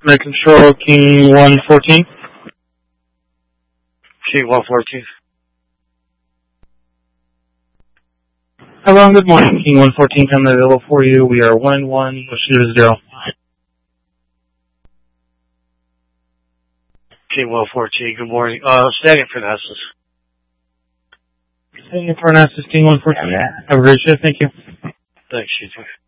American Control, King 114. King 114. Hello, good morning. King 114 coming available for you. We are 1-1, Ocean 0. King 114, good morning. Standing for Nessus. Standing for Nessus, King 114. Have a great shift, thank you. Thanks, you too.